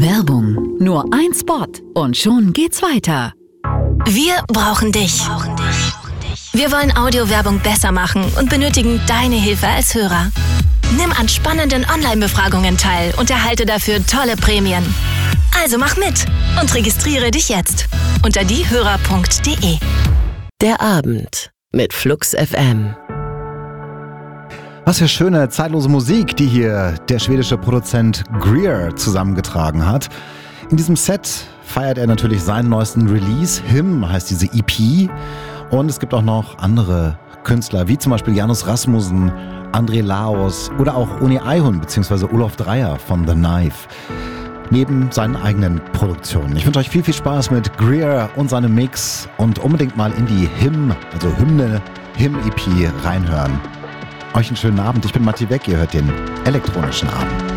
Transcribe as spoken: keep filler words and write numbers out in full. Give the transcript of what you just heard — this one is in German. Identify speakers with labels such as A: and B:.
A: Werbung. Nur ein Spot und schon geht's weiter.
B: Wir brauchen dich. Wir wollen Audiowerbung besser machen und benötigen deine Hilfe als Hörer. Nimm an spannenden Online-Befragungen teil und erhalte dafür tolle Prämien. Also mach mit und registriere dich jetzt unter diehörer punkt de.
C: Der Abend mit Flux F M.
D: Was für schöne, zeitlose Musik, die hier der schwedische Produzent Greer zusammengetragen hat. In diesem Set feiert er natürlich seinen neuesten Release. Him heißt diese E P. Und es gibt auch noch andere Künstler, wie zum Beispiel Janus Rasmussen, André Laos oder auch Uni Eihun bzw. Olof Dreyer von The Knife. Neben seinen eigenen Produktionen. Ich wünsche euch viel, viel Spaß mit Greer und seinem Mix und unbedingt mal in die Him, also Hymne, Him-E P reinhören. Euch einen schönen Abend. Ich bin Matti Weck, ihr hört den elektronischen Abend.